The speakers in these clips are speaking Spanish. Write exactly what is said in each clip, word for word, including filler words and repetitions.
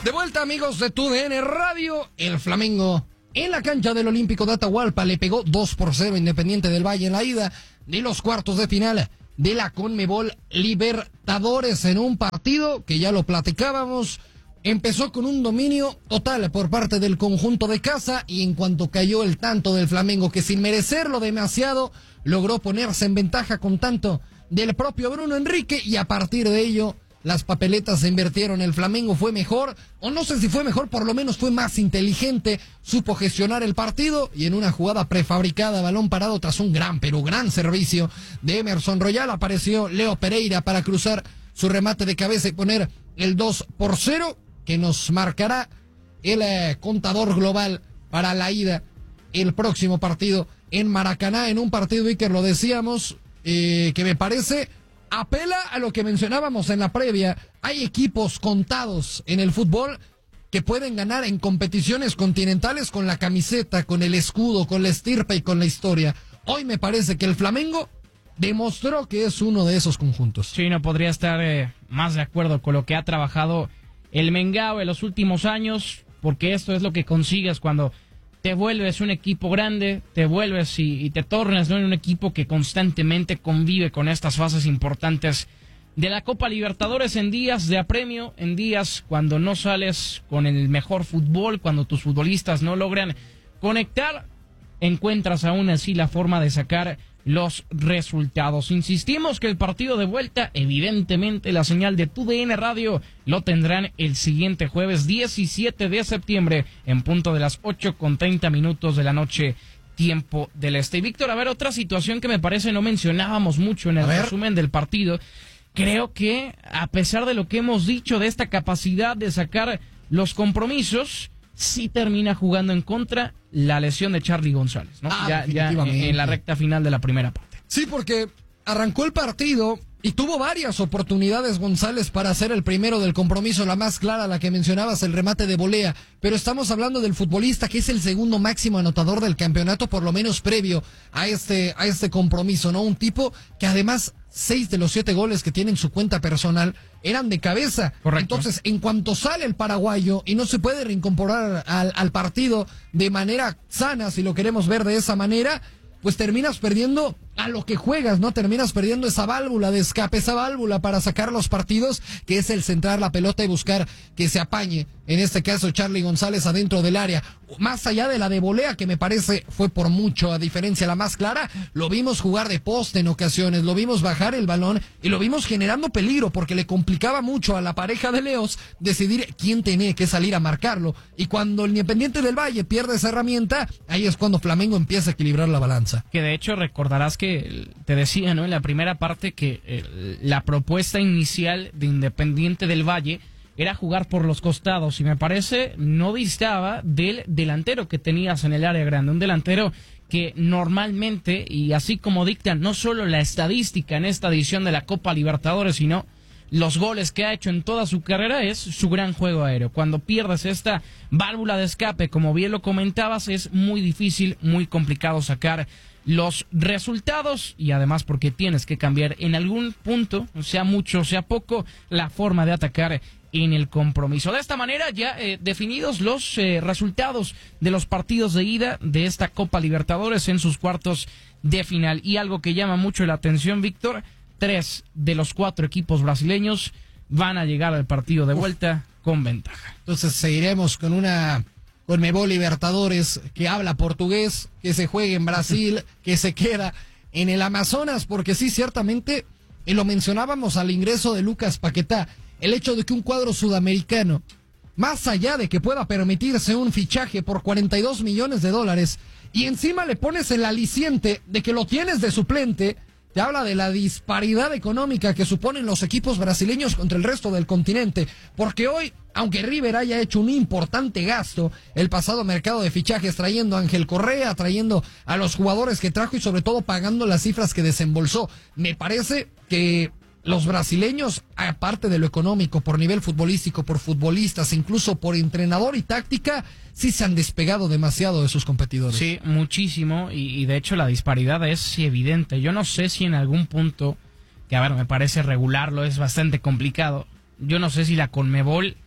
De vuelta, amigos de Tu D N Radio, el Flamengo en la cancha del Olímpico de Atahualpa le pegó dos por cero Independiente del Valle en la ida de los cuartos de final de la Conmebol Libertadores, en un partido que ya lo platicábamos. Empezó con un dominio total por parte del conjunto de casa, y en cuanto cayó el tanto del Flamengo, que sin merecerlo demasiado logró ponerse en ventaja con tanto del propio Bruno Enrique, y a partir de ello las papeletas se invirtieron. El Flamengo fue mejor, o no sé si fue mejor, por lo menos fue más inteligente, supo gestionar el partido, y en una jugada prefabricada, balón parado tras un gran, pero gran servicio de Emerson Royal, apareció Leo Pereira para cruzar su remate de cabeza y poner el dos por cero, que nos marcará el eh, contador global para la ida el próximo partido en Maracaná, en un partido, Iker, lo decíamos, eh, que me parece apela a lo que mencionábamos en la previa. Hay equipos contados en el fútbol que pueden ganar en competiciones continentales con la camiseta, con el escudo, con la estirpe y con la historia. Hoy me parece que el Flamengo demostró que es uno de esos conjuntos. Sí, no podría estar eh, más de acuerdo con lo que ha trabajado el Mengao en los últimos años, porque esto es lo que consigues cuando te vuelves un equipo grande, te vuelves y, y te tornas, ¿no?, en un equipo que constantemente convive con estas fases importantes de la Copa Libertadores, en días de apremio, en días cuando no sales con el mejor fútbol, cuando tus futbolistas no logran conectar, encuentras aún así la forma de sacar los resultados. Insistimos que el partido de vuelta, evidentemente la señal de Tu D N Radio, lo tendrán el siguiente jueves diecisiete de septiembre en punto de las ocho con treinta minutos de la noche, tiempo del este. Y Víctor, a ver, otra situación que me parece no mencionábamos mucho en el resumen del partido. Creo que a pesar de lo que hemos dicho de esta capacidad de sacar los compromisos, sí termina jugando en contra la lesión de Charly González, ¿no? Ah, ya, ya en, en la recta final de la primera parte. Sí, porque arrancó el partido y tuvo varias oportunidades González para hacer el primero del compromiso, la más clara, la que mencionabas, el remate de volea. Pero estamos hablando del futbolista que es el segundo máximo anotador del campeonato, por lo menos previo a este, a este compromiso, ¿no? Un tipo que además seis de los siete goles que tiene en su cuenta personal eran de cabeza. Correcto. Entonces, en cuanto sale el paraguayo y no se puede reincorporar al, al partido de manera sana, si lo queremos ver de esa manera, pues terminas perdiendo a lo que juegas, ¿no? Terminas perdiendo esa válvula de escape, esa válvula para sacar los partidos, que es el centrar la pelota y buscar que se apañe, en este caso Charly González adentro del área. Más allá de la de volea, que me parece fue por mucho, a diferencia la más clara, lo vimos jugar de poste en ocasiones, lo vimos bajar el balón y lo vimos generando peligro, porque le complicaba mucho a la pareja de Leos decidir quién tenía que salir a marcarlo. Y cuando el Independiente del Valle pierde esa herramienta, ahí es cuando Flamengo empieza a equilibrar la balanza. Que de hecho recordarás que te decía, ¿no?, en la primera parte que eh, la propuesta inicial de Independiente del Valle era jugar por los costados, y me parece no distaba del delantero que tenías en el área grande, un delantero que normalmente, y así como dictan no solo la estadística en esta edición de la Copa Libertadores, sino los goles que ha hecho en toda su carrera, es su gran juego aéreo. Cuando pierdes esta válvula de escape, como bien lo comentabas, es muy difícil, muy complicado sacar los resultados, y además porque tienes que cambiar en algún punto, sea mucho, sea poco, la forma de atacar en el compromiso. De esta manera ya eh, definidos los eh, resultados de los partidos de ida de esta Copa Libertadores en sus cuartos de final. Y algo que llama mucho la atención, Víctor, tres de los cuatro equipos brasileños van a llegar al partido de vuelta Uf. con ventaja. Entonces seguiremos con una Conmebol Libertadores que habla portugués, que se juegue en Brasil, que se queda en el Amazonas, porque sí, ciertamente, y lo mencionábamos al ingreso de Lucas Paquetá, el hecho de que un cuadro sudamericano, más allá de que pueda permitirse un fichaje por cuarenta y dos millones de dólares, y encima le pones el aliciente de que lo tienes de suplente, te habla de la disparidad económica que suponen los equipos brasileños contra el resto del continente, porque hoy, aunque River haya hecho un importante gasto el pasado mercado de fichajes, trayendo a Ángel Correa, trayendo a los jugadores que trajo y sobre todo pagando las cifras que desembolsó, me parece que los brasileños, aparte de lo económico, por nivel futbolístico, por futbolistas, incluso por entrenador y táctica, sí se han despegado demasiado de sus competidores. Sí, muchísimo, y, y de hecho la disparidad es evidente. Yo no sé si en algún punto, que a ver, me parece regularlo, es bastante complicado, yo no sé si la Conmebol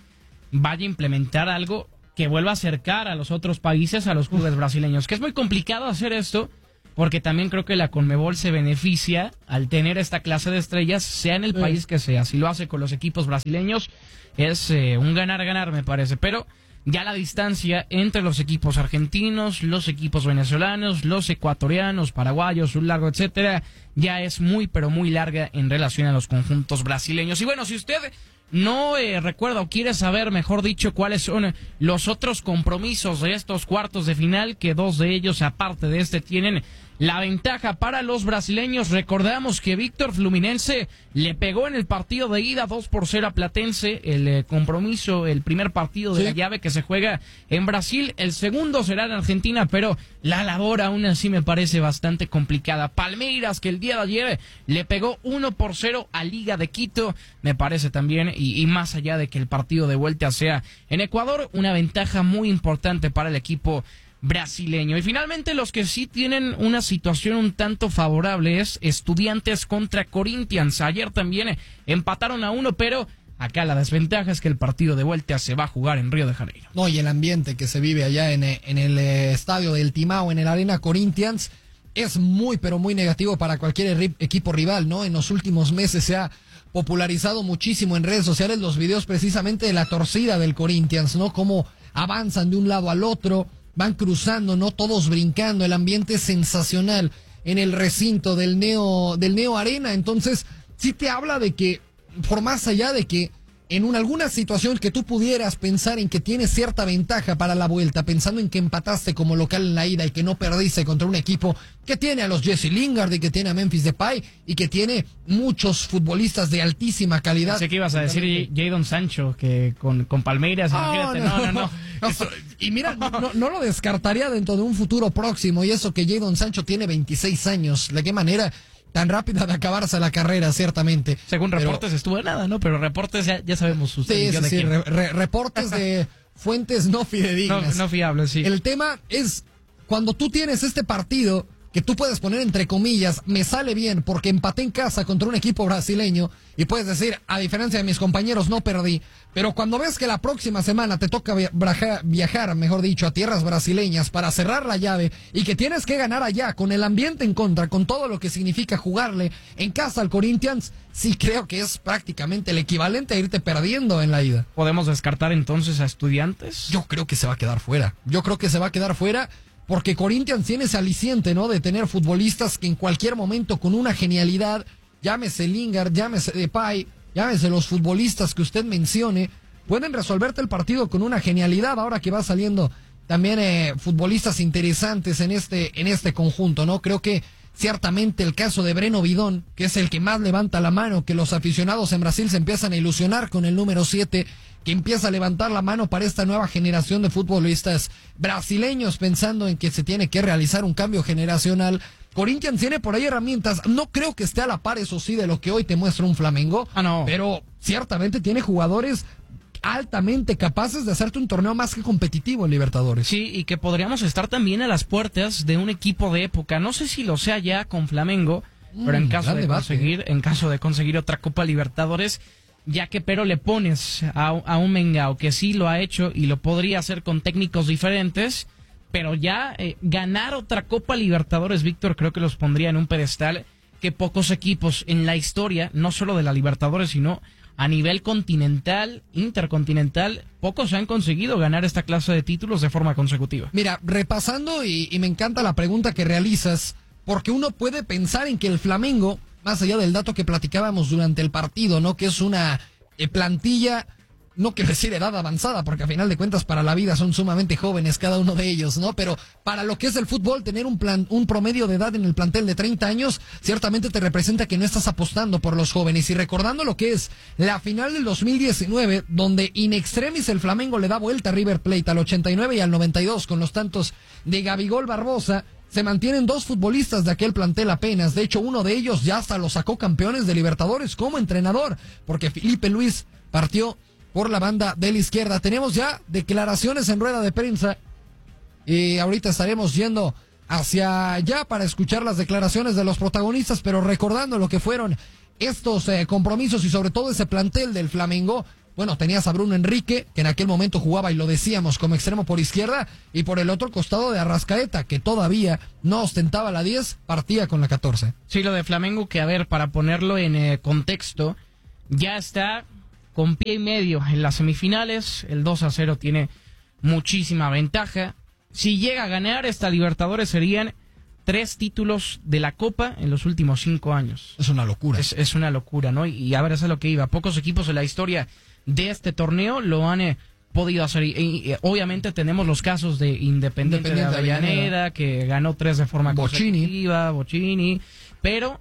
vaya a implementar algo que vuelva a acercar a los otros países a los clubes brasileños. Que es muy complicado hacer esto, porque también creo que la Conmebol se beneficia al tener esta clase de estrellas, sea en el sí. país que sea. Si lo hace con los equipos brasileños, es eh, un ganar-ganar, me parece. Pero ya la distancia entre los equipos argentinos, los equipos venezolanos, los ecuatorianos, paraguayos, un largo, etcétera, ya es muy, pero muy larga en relación a los conjuntos brasileños. Y bueno, si usted no eh, recuerda o quiere saber, mejor dicho, cuáles son los otros compromisos de estos cuartos de final, que dos de ellos, aparte de este, tienen la ventaja para los brasileños. Recordamos que Víctor Fluminense le pegó en el partido de ida dos por cero a Platense, el eh, compromiso, el primer partido de sí. la llave que se juega en Brasil. El segundo será en Argentina, pero la labor aún así me parece bastante complicada. Palmeiras, que el día de ayer le pegó uno por cero a Liga de Quito, me parece también, y, y más allá de que el partido de vuelta sea en Ecuador, una ventaja muy importante para el equipo brasileño. Y finalmente los que sí tienen una situación un tanto favorable es Estudiantes contra Corinthians. Ayer también empataron a uno, pero acá la desventaja es que el partido de vuelta se va a jugar en Río de Janeiro. No, y el ambiente que se vive allá en, en el eh, estadio del Timao, en el Arena Corinthians, es muy, pero muy negativo para cualquier equipo rival, ¿no? En los últimos meses se ha popularizado muchísimo en redes sociales los videos precisamente de la torcida del Corinthians, ¿no? Cómo avanzan de un lado al otro, van cruzando, ¿no? Todos brincando, el ambiente es sensacional en el recinto del Neo, del Neo Arena. Entonces, sí te habla de que, por más allá de que en una, alguna situación que tú pudieras pensar en que tienes cierta ventaja para la vuelta, pensando en que empataste como local en la ida y que no perdiste contra un equipo que tiene a los Jesse Lingard y que tiene a Memphis Depay y que tiene muchos futbolistas de altísima calidad. Sé que ibas a decir Jadon Sancho, que con, con Palmeiras, oh, imagínate, no, no, no. no. Eso, y mira, no, no lo descartaría dentro de un futuro próximo, y eso que Jadon Sancho tiene veintiséis años, de qué manera tan rápida de acabarse la carrera, ciertamente. Según reportes pero, estuvo de nada, ¿no? Pero reportes ya, ya sabemos sus sí, sí, sí, re, re, reportes de fuentes no fidedignas. No, no fiables, sí. El tema es, cuando tú tienes este partido, que tú puedes poner entre comillas, me sale bien porque empaté en casa contra un equipo brasileño, y puedes decir, a diferencia de mis compañeros, no perdí. Pero cuando ves que la próxima semana te toca viajar, viajar, mejor dicho, a tierras brasileñas para cerrar la llave, y que tienes que ganar allá, con el ambiente en contra, con todo lo que significa jugarle en casa al Corinthians, sí creo que es prácticamente el equivalente a irte perdiendo en la ida. ¿Podemos descartar entonces a Estudiantes? Yo creo que se va a quedar fuera. Yo creo que se va a quedar fuera porque Corinthians tiene ese aliciente, ¿no? De tener futbolistas que en cualquier momento, con una genialidad, llámese Lingard, llámese Depay, llámese los futbolistas que usted mencione, pueden resolverte el partido con una genialidad. Ahora que va saliendo también eh, futbolistas interesantes en este, en este conjunto, ¿no? Creo que ciertamente el caso de Breno Bidón, que es el que más levanta la mano, que los aficionados en Brasil se empiezan a ilusionar con el número siete, que empieza a levantar la mano para esta nueva generación de futbolistas brasileños, pensando en que se tiene que realizar un cambio generacional. Corinthians tiene por ahí herramientas, no creo que esté a la par, eso sí, de lo que hoy te muestra un Flamengo, ah, no. pero ciertamente tiene jugadores altamente capaces de hacerte un torneo más que competitivo en Libertadores. Sí, y que podríamos estar también a las puertas de un equipo de época, no sé si lo sea ya con Flamengo, mm, pero en caso de debate. conseguir, en caso de conseguir otra Copa Libertadores, ya que pero le pones a, a un Mengao que sí lo ha hecho y lo podría hacer con técnicos diferentes, pero ya eh, ganar otra Copa Libertadores, Víctor, creo que los pondría en un pedestal que pocos equipos en la historia, no solo de la Libertadores, sino a nivel continental, intercontinental, pocos han conseguido ganar esta clase de títulos de forma consecutiva. Mira, repasando, y, y me encanta la pregunta que realizas, porque uno puede pensar en que el Flamengo, más allá del dato que platicábamos durante el partido, ¿no? Que es una eh, plantilla, no quiero decir edad avanzada, porque a final de cuentas para la vida son sumamente jóvenes cada uno de ellos, ¿no? Pero para lo que es el fútbol, tener un plan, un promedio de edad en el plantel de treinta años, ciertamente te representa que no estás apostando por los jóvenes. Y recordando lo que es la final del dos mil diecinueve, donde in extremis el Flamengo le da vuelta a River Plate al ochenta y nueve y al noventa y dos con los tantos de Gabigol Barbosa, se mantienen dos futbolistas de aquel plantel apenas. De hecho, uno de ellos ya hasta lo sacó campeones de Libertadores como entrenador, porque Felipe Luis partió por la banda de la izquierda. Tenemos ya declaraciones en rueda de prensa y ahorita estaremos yendo hacia allá para escuchar las declaraciones de los protagonistas, pero recordando lo que fueron estos eh, compromisos y sobre todo ese plantel del Flamengo, bueno, tenías a Bruno Enrique, que en aquel momento jugaba, y lo decíamos, como extremo por izquierda, y por el otro costado de Arrascaeta, que todavía no ostentaba la diez, partía con la catorce. Sí, lo de Flamengo, que a ver, para ponerlo en eh, contexto, ya está con pie y medio en las semifinales, el dos a cero tiene muchísima ventaja. Si llega a ganar esta Libertadores serían tres títulos de la Copa en los últimos cinco años. Es una locura. Es, es una locura, ¿no? Y, y a ver, eso es lo que iba. Pocos equipos en la historia de este torneo lo han eh, podido hacer. Y, y, y, obviamente tenemos los casos de Independiente, Independiente de Avellaneda, Avellaneda, que ganó tres de forma Bochini. consecutiva, Bochini, pero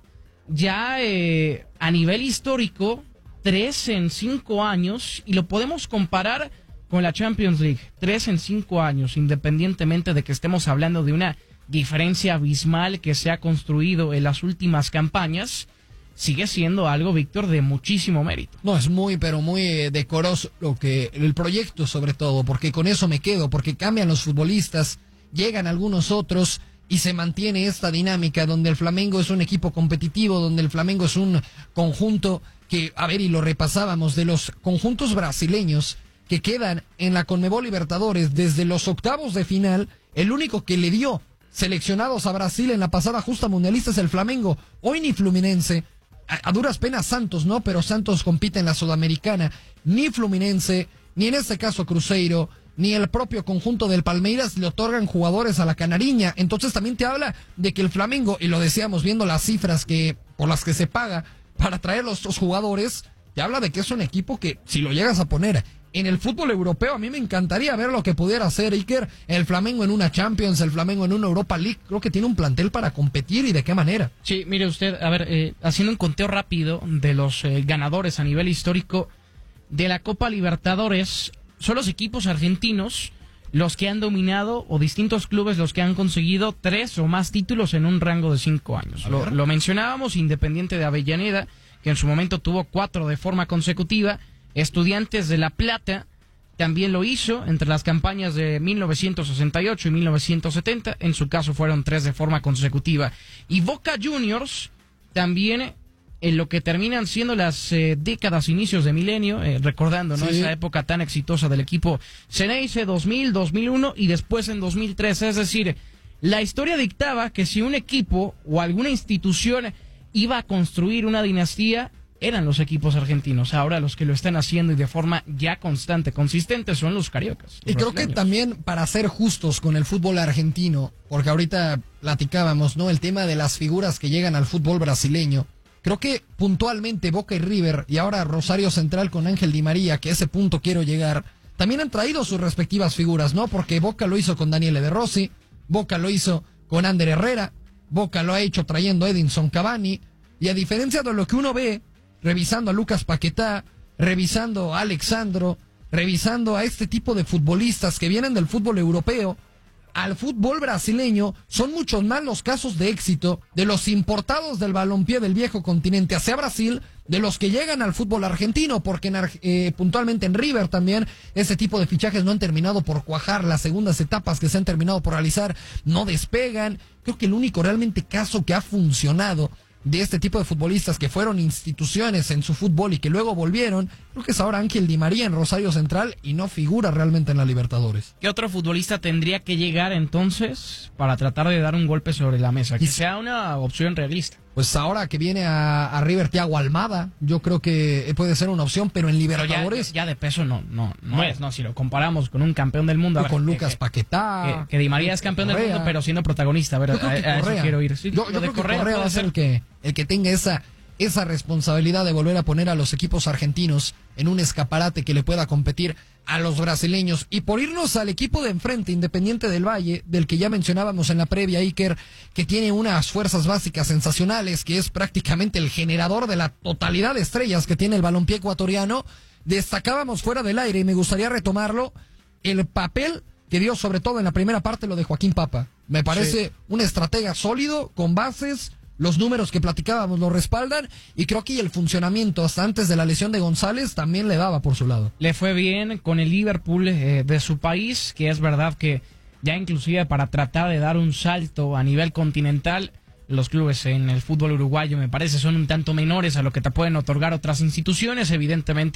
ya eh, a nivel histórico, tres en cinco años, y lo podemos comparar con la Champions League, tres en cinco años, independientemente de que estemos hablando de una diferencia abismal que se ha construido en las últimas campañas, sigue siendo algo, Víctor, de muchísimo mérito. No, es muy, pero muy eh, decoroso lo que el proyecto, sobre todo, porque con eso me quedo, porque cambian los futbolistas, llegan algunos otros y se mantiene esta dinámica donde el Flamengo es un equipo competitivo, donde el Flamengo es un conjunto que, a ver, y lo repasábamos, de los conjuntos brasileños que quedan en la Conmebol Libertadores desde los octavos de final, el único que le dio seleccionados a Brasil en la pasada justa mundialista es el Flamengo. Hoy ni Fluminense, a, a duras penas Santos, ¿no? Pero Santos compite en la Sudamericana. Ni Fluminense, ni en este caso Cruzeiro, ni el propio conjunto del Palmeiras le otorgan jugadores a la Canariña. Entonces también te habla de que el Flamengo, y lo decíamos viendo las cifras que por las que se paga para traer los, los jugadores, te habla de que es un equipo que, si lo llegas a poner en el fútbol europeo, a mí me encantaría ver lo que pudiera hacer Iker, el Flamengo en una Champions, el Flamengo en una Europa League. Creo que tiene un plantel para competir, y de qué manera. Sí, mire usted, a ver, eh, haciendo un conteo rápido de los eh, ganadores a nivel histórico de la Copa Libertadores, son los equipos argentinos los que han dominado, o distintos clubes los que han conseguido tres o más títulos en un rango de cinco años. Lo, lo mencionábamos, Independiente de Avellaneda, que en su momento tuvo cuatro de forma consecutiva. Estudiantes de La Plata también lo hizo entre las campañas de mil novecientos sesenta y ocho y mil novecientos setenta. En su caso fueron tres de forma consecutiva. Y Boca Juniors también, en lo que terminan siendo las eh, décadas, inicios de milenio, eh, recordando, ¿no?, sí, esa época tan exitosa del equipo Xeneize, dos mil, dos mil uno y después en dos mil trece. Es decir, la historia dictaba que si un equipo o alguna institución iba a construir una dinastía, eran los equipos argentinos. Ahora los que lo están haciendo y de forma ya constante, consistente, son los cariocas. Los y creo brasileños. Que también, para ser justos con el fútbol argentino, porque ahorita platicábamos, ¿no?, el tema de las figuras que llegan al fútbol brasileño. Creo que puntualmente Boca y River, y ahora Rosario Central con Ángel Di María, que a ese punto quiero llegar, también han traído sus respectivas figuras, ¿no? Porque Boca lo hizo con Daniele De Rossi, Boca lo hizo con Ander Herrera, Boca lo ha hecho trayendo a Edinson Cavani, y a diferencia de lo que uno ve, revisando a Lucas Paquetá, revisando a Alexandro, revisando a este tipo de futbolistas que vienen del fútbol europeo, al fútbol brasileño, son muchos más los casos de éxito de los importados del balompié del viejo continente hacia Brasil, de los que llegan al fútbol argentino, porque en, eh, puntualmente en River también ese tipo de fichajes no han terminado por cuajar, las segundas etapas que se han terminado por realizar no despegan. Creo que el único realmente caso que ha funcionado de este tipo de futbolistas que fueron instituciones en su fútbol y que luego volvieron, creo que es ahora Ángel Di María en Rosario Central, y no figura realmente en la Libertadores. ¿Qué otro futbolista tendría que llegar entonces para tratar de dar un golpe sobre la mesa? Que y sea una opción realista. Pues ahora que viene a, a River Thiago Almada, yo creo que puede ser una opción, pero en Libertadores... Pero ya, ya de peso no, no, no, no es, no, si lo comparamos con un campeón del mundo... Ver, con que, Lucas que, Paquetá... Que, que Di María es campeón Correa. del mundo, pero siendo protagonista, a ver, yo creo que a, a eso quiero ir. Sí, yo yo creo Correa que Correa va a ser el que, el que tenga esa... esa responsabilidad de volver a poner a los equipos argentinos en un escaparate que le pueda competir a los brasileños. Y por irnos al equipo de enfrente, Independiente del Valle, del que ya mencionábamos en la previa, Iker, que tiene unas fuerzas básicas sensacionales, que es prácticamente el generador de la totalidad de estrellas que tiene el balompié ecuatoriano, destacábamos fuera del aire, y me gustaría retomarlo, el papel que dio sobre todo en la primera parte lo de Joaquín Papa. Me parece sí. un estratega sólido, con bases. Los números que platicábamos lo respaldan, y creo que el funcionamiento hasta antes de la lesión de González también le daba por su lado. Le fue bien con el Liverpool eh, de su país, que es verdad que ya inclusive para tratar de dar un salto a nivel continental, los clubes en el fútbol uruguayo me parece son un tanto menores a lo que te pueden otorgar otras instituciones. Evidentemente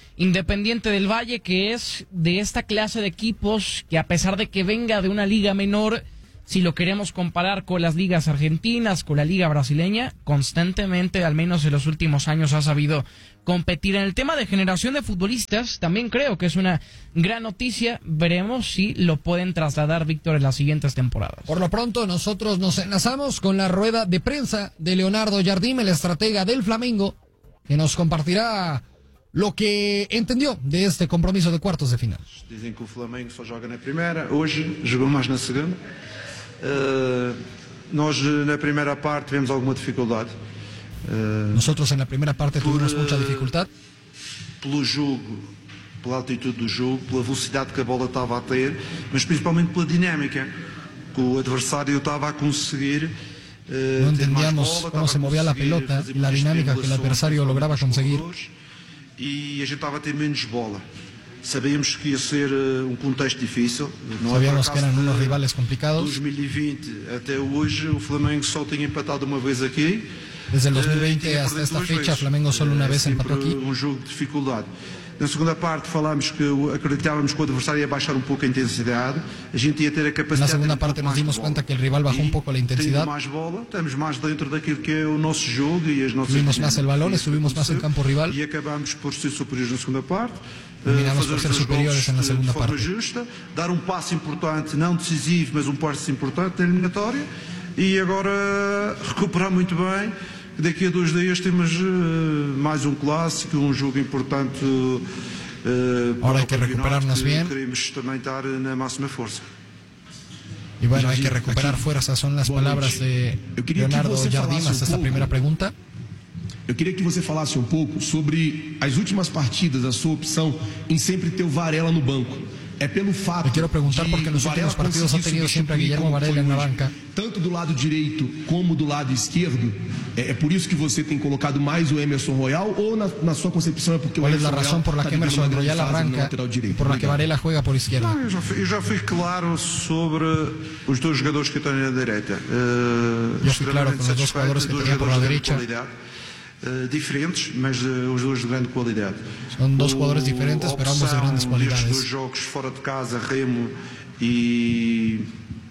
Independiente del Valle, que es de esta clase de equipos que, a pesar de que venga de una liga menor, si lo queremos comparar con las ligas argentinas, con la liga brasileña, constantemente, al menos en los últimos años, ha sabido competir. En el tema de generación de futbolistas, también creo que es una gran noticia. Veremos si lo pueden trasladar, Víctor, en las siguientes temporadas. Por lo pronto, nosotros nos enlazamos con la rueda de prensa de Leonardo Jardim, el estratega del Flamengo, que nos compartirá lo que entendió de este compromiso de cuartos de final. Dizem que o Flamengo só joga na primeira, hoje jogou mais na segunda. Uh, nós na primeira parte tivemos alguma dificuldade. Uh, Nosotros en la primera parte por, tuvimos mucha dificultad. Pelo jogo, pela altitude do jogo, pela velocidade que a bola estava a ter, mas principalmente pela dinâmica que o adversário estava a conseguir. Uh, no entendíamos cómo se movía la pelota y la dinámica que el adversario lograba conseguir. E a gente estava a ter menos bola. Sabíamos que ia ser um contexto difícil. Não Sabíamos que eram uns rivales complicados. dois mil e vinte até hoje o Flamengo só tinha empatado uma vez aqui. Desde el dos mil veinte hasta esta fecha, Flamengo solo una vez empató aquí. Um jogo de dificuldade. Na segunda parte falámos que acreditávamos que o adversário ia baixar um pouco a intensidade. A gente ia ter a capacidade. Na segunda parte nos dimos cuenta que el rival bajó un poco la intensidad. Mais bola, estamos mais dentro daquilo que é o nosso jogo e as nossas. Tuvimos más el balón, estuvimos más en campo rival. E acabamos por ser superiores na segunda parte. Terminamos por ser superiores en la segunda parte. Justa, dar um passo importante, não decisivo, mas um passo importante na eliminatória. E agora recuperar muito bem. Daqui a dois dias temos uh, mais um clássico, um jogo importante. Uh, Ahora hay que recuperarnos bien. Queremos também estar na máxima força. Y bueno, hay que recuperar fuerzas, son las palabras de Leonardo Jardim hasta esta primera pregunta. Eu queria que você falasse um pouco sobre as últimas partidas, a sua opção em sempre ter o Varela no banco. É pelo fato Me quiero preguntar de porque en los últimos partidos ha tenido siempre a Guillermo Varela en la banca. Tanto do lado direito como do lado esquerdo. É, é por isso que você tem colocado mais o Emerson Royal ou na, na sua concepção é porque ¿Cuál o es la razón por la que Emerson Royal arranca y por la que Varela juega por izquierda? Não, eu, já fui, eu já fui claro sobre os dois jogadores que eu tenho na direita. Uh, yo fui claro con los dos jugadores que tenía por la derecha. Uh, diferentes, mas uh, os dois de grande qualidade. Son dos jugadores diferentes, pero ambos de grandes cualidades. Os dois jogos fora de casa, Remo e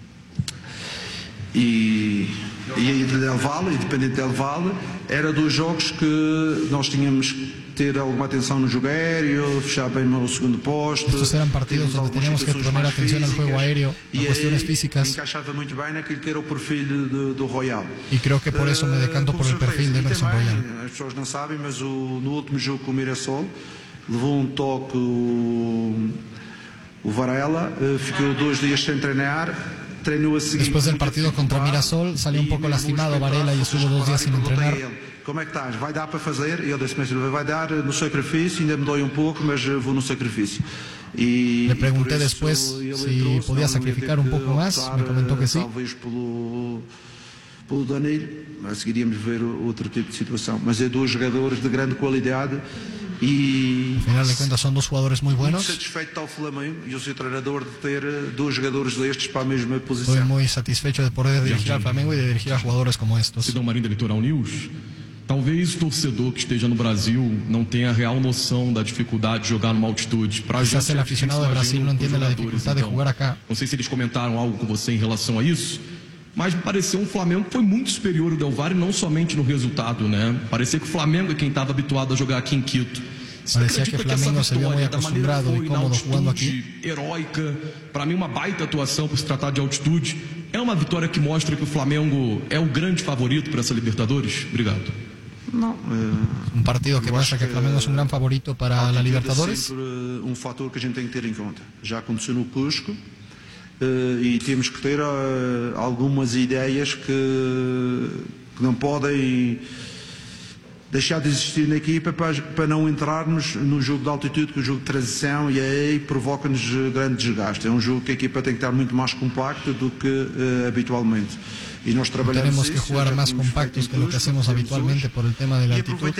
e e Del Valle, Independente Del Valle, era dois jogos que nós tínhamos que ter alguma atenção no jogo aéreo, fechar bem o segundo posto. Estos eran partidos donde teníamos que poner atención al juego aéreo, a cuestiones físicas. Encaixava muito bem naquilo que era o perfil do, do Royal. Y creo que por eso me decanto por el perfil de Emerson Royal. As pessoas não sabem, mas o, no último jogo com o Mirassol levou um toque o, o Varela, ficou dois dias sem treinar. Después del partido contra Mirassol salió un poco lastimado Varela y estuvo dos días sin entrenar. Como é que estás? Vai dar para fazer? E ele disse, mas vai dar no sacrifício, ainda me dói um pouco, mas vou no sacrifício. E, Le pregunté después si podía sacrificar un poco más, me comentó que sí. Talvez pelo, pelo Danilo, mas seguiríamos ver outro tipo de situação. Mas é dois jogadores de grande qualidade. E al final de cuentas son dos jugadores muy buenos. Satisfeito está o Flamengo e eu sou treinador de ter dois jogadores destes para a mesma posição. Estoy muy satisfecho de poder dirigir al Flamengo y de dirigir a jugadores como estos. Sidão Marinho da Litoral News. Talvez o torcedor que esteja no Brasil não tenha a real noção da dificuldade de jogar numa altitude. Pra Quizás gente, el aficionado de Brasil no entiende la dificultad de jugar acá. Não sei se eles comentaram algo com você em relação a isso, mas me pareceu um Flamengo que foi muito superior ao Del Valle, não somente no resultado, né? Parecia que o Flamengo é quem estava habituado a jogar aqui em Quito. Parecía que Flamengo se vio muy acostumbrado y cómodo jugando aquí. Heróica, para mim uma baita atuação por se tratar de altitude. É uma vitória que mostra que o Flamengo é o grande favorito para essa Libertadores? Obrigado. Não, é... Un partido que muestra que Flamengo es un gran favorito para la Libertadores. É sempre um fator que a gente tem que ter em conta. Já aconteceu no Cusco uh, e temos que ter uh, algumas ideias que, que não podem deixar de existir na equipa para, para não entrarmos no jogo de altitude, que é o jogo de transição, e aí provoca-nos grande desgaste. É um jogo que a equipa tem que estar muito mais compacta do que uh, habitualmente. Y nos tenemos que jugar más compactos que lo que hacemos habitualmente por el tema de la altitud.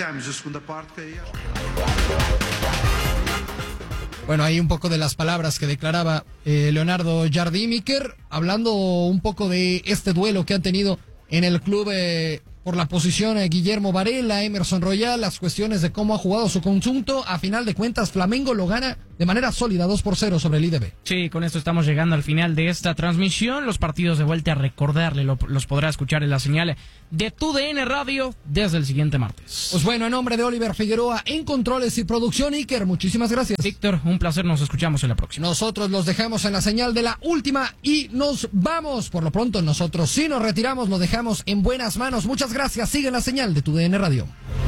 Bueno, hay un poco de las palabras que declaraba eh, Leonardo Jardim, hablando un poco de este duelo que han tenido en el club eh, por la posición de Guillermo Varela, Emerson Royal, las cuestiones de cómo ha jugado su conjunto. A final de cuentas, Flamengo lo gana de manera sólida, dos por cero sobre el I D B. Sí, con esto estamos llegando al final de esta transmisión. Los partidos de vuelta a recordarle, lo, los podrá escuchar en la señal de Tu D N Radio desde el siguiente martes. Pues bueno, en nombre de Oliver Figueroa en controles y producción, Iker, muchísimas gracias. Víctor, un placer, nos escuchamos en la próxima. Nosotros los dejamos en la señal de la última y nos vamos. Por lo pronto, nosotros sí nos retiramos, lo dejamos en buenas manos. Muchas gracias, sigue la señal de Tu D N Radio.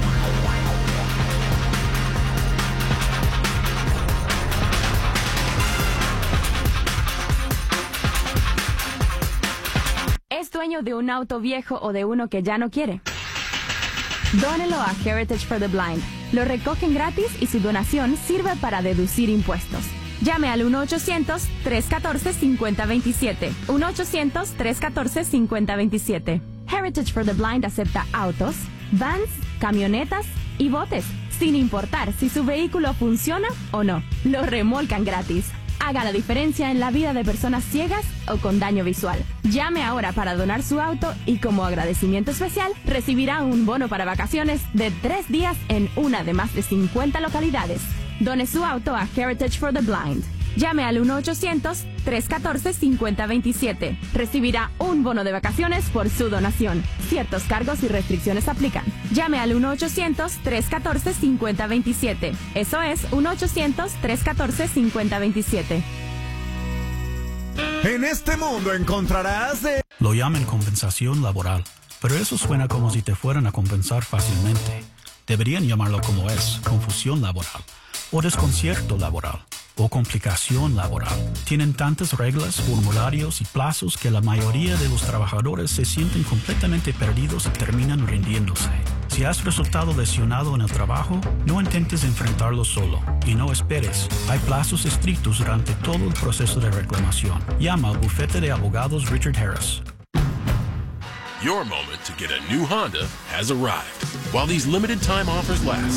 ¿Es dueño de un auto viejo o de uno que ya no quiere? Dónelo a Heritage for the Blind. Lo recogen gratis y su donación sirve para deducir impuestos. Llame al uno ochocientos, tres uno cuatro, cinco cero dos siete. uno ochocientos, tres uno cuatro, cinco cero dos siete. Heritage for the Blind acepta autos, vans, camionetas y botes, sin importar si su vehículo funciona o no. Lo remolcan gratis. Haga la diferencia en la vida de personas ciegas o con daño visual. Llame ahora para donar su auto y como agradecimiento especial recibirá un bono para vacaciones de tres días en una de más de cincuenta localidades. Done su auto a Heritage for the Blind. Llame al uno ochocientos, tres uno cuatro, cinco cero dos siete. Recibirá un bono de vacaciones por su donación. Ciertos cargos y restricciones aplican. Llame al uno ochocientos, tres uno cuatro, cinco cero dos siete. Eso es uno ochocientos, tres uno cuatro, cinco cero dos siete. En este mundo encontrarás de... Lo llaman compensación laboral, pero eso suena como si te fueran a compensar fácilmente. Deberían llamarlo como es, confusión laboral, o desconcierto laboral, o complicación laboral. Tienen tantas reglas, formularios y plazos que la mayoría de los trabajadores se sienten completamente perdidos y terminan rindiéndose. Si has resultado lesionado en el trabajo, no intentes enfrentarlo solo y no esperes. Hay plazos estrictos durante todo el proceso de reclamación. Llama al bufete de abogados Richard Harris. Your moment to get a new Honda has arrived. While these limited time offers last,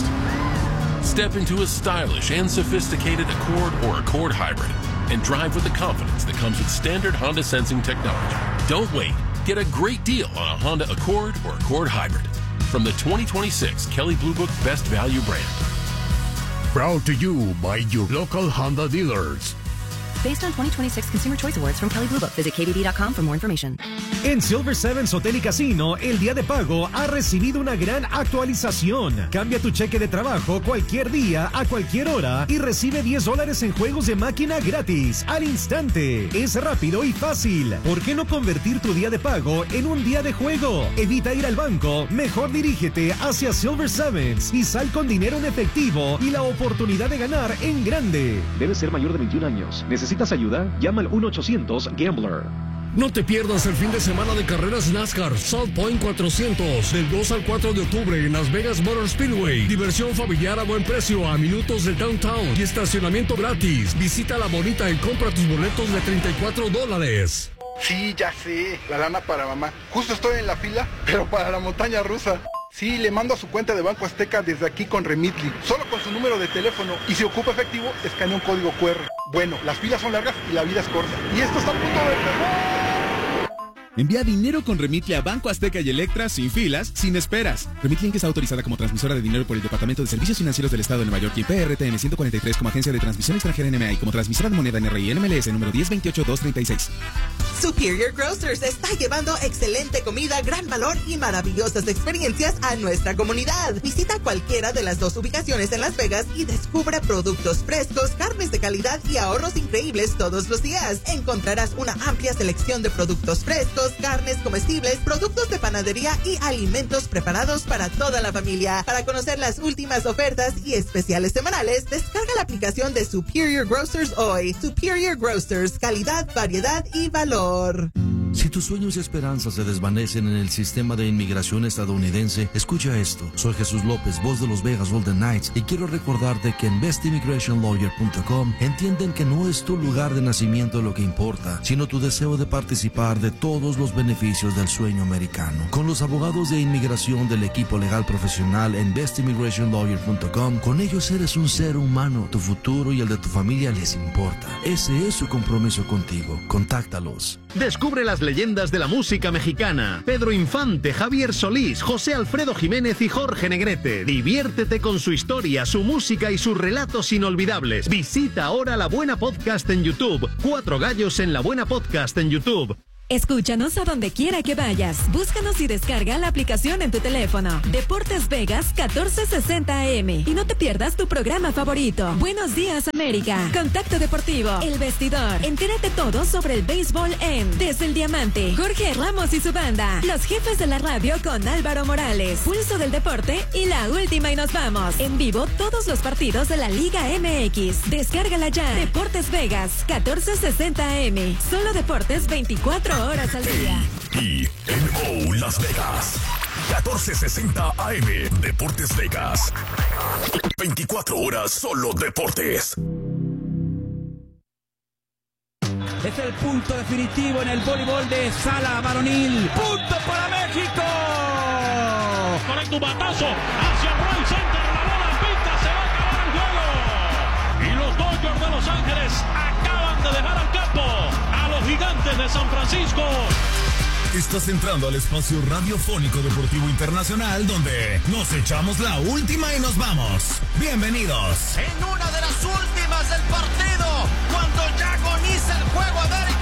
step into a stylish and sophisticated Accord or Accord Hybrid and drive with the confidence that comes with standard Honda sensing technology. Don't wait. Get a great deal on a Honda Accord or Accord Hybrid from the twenty twenty-six Kelley Blue Book Best Value brand. Proud to you by your local Honda dealers. Based on twenty twenty-six Consumer Choice Awards from Kelley Blue Book. Visit K B B dot com for more information. En Silver Sevens Hotel y Casino, el día de pago ha recibido una gran actualización. Cambia tu cheque de trabajo cualquier día, a cualquier hora y recibe diez dólares en juegos de máquina gratis al instante. Es rápido y fácil. ¿Por qué no convertir tu día de pago en un día de juego? Evita ir al banco. Mejor dirígete hacia Silver Sevens y sal con dinero en efectivo y la oportunidad de ganar en grande. Debes ser mayor de veintiún años. ¿Necesitas ayuda? Llama al uno ochocientos Gambler. No te pierdas el fin de semana de carreras NASCAR South Point cuatrocientos del dos al cuatro de octubre en Las Vegas Motor Speedway. Diversión familiar a buen precio a minutos del downtown y estacionamiento gratis. Visita La Bonita y compra tus boletos de treinta y cuatro dólares. Sí, ya sé, la lana para mamá. Justo estoy en la fila, pero para la montaña rusa. Sí, le mando a su cuenta de Banco Azteca desde aquí con Remitly. Solo con su número de teléfono. Y si ocupa efectivo, escanea un código cu erre. Bueno, las filas son largas y la vida es corta. Y esto está a punto de... Envía dinero con Remitly a Banco Azteca y Electra sin filas, sin esperas. Remitly está autorizada como transmisora de dinero por el Departamento de Servicios Financieros del Estado de Nueva York y P R T N ciento cuarenta y tres como agencia de transmisión extranjera N M A y como transmisora de moneda N R I N M L S número diez veintiocho dos treinta y seis. Superior Grocers está llevando excelente comida, gran valor y maravillosas experiencias a nuestra comunidad. Visita cualquiera de las dos ubicaciones en Las Vegas y descubre productos frescos, carnes de calidad y ahorros increíbles todos los días. Encontrarás una amplia selección de productos frescos, carnes comestibles, productos de panadería y alimentos preparados para toda la familia. Para conocer las últimas ofertas y especiales semanales, descarga la aplicación de Superior Grocers hoy. Superior Grocers, calidad, variedad y valor. Si tus sueños y esperanzas se desvanecen en el sistema de inmigración estadounidense, escucha esto. Soy Jesús López, voz de los Vegas Golden Knights, y quiero recordarte que en best immigration lawyer punto com entienden que no es tu lugar de nacimiento lo que importa, sino tu deseo de participar de todos los beneficios del sueño americano. Con los abogados de inmigración del equipo legal profesional en best immigration lawyer punto com, con ellos eres un ser humano. Tu futuro y el de tu familia les importa. Ese es su compromiso contigo. Contáctalos. Descubre las leyes leyendas de la música mexicana: Pedro Infante, Javier Solís, José Alfredo Jiménez y Jorge Negrete. Diviértete con su historia, su música y sus relatos inolvidables. Visita ahora La Buena Podcast en YouTube. Cuatro Gallos en La Buena Podcast en YouTube. Escúchanos a donde quiera que vayas. Búscanos y descarga la aplicación en tu teléfono. Deportes Vegas catorce sesenta A M. Y no te pierdas tu programa favorito. Buenos días, América. Contacto Deportivo. El Vestidor. Entérate todo sobre el béisbol en Desde el Diamante. Jorge Ramos y su banda. Los jefes de la radio con Álvaro Morales. Pulso del Deporte y La Última y Nos Vamos. En vivo todos los partidos de la Liga M X. Descárgala ya. Deportes Vegas catorce sesenta A M. Solo deportes veinticuatro horas al día. Y N O Las Vegas, catorce sesenta A M. Deportes Vegas, veinticuatro horas solo deportes. Es el punto definitivo en el voleibol de sala varonil. ¡Punto para México! Correcto, un batazo hacia el right center. La bola pinta, se va a acabar el juego. Y los Dodgers de Los Ángeles acaban de dejar al campo a los Gigantes de San Francisco. Estás entrando al espacio radiofónico deportivo internacional, donde nos echamos la última y nos vamos. Bienvenidos. En una de las últimas del partido, cuando ya agoniza el juego, América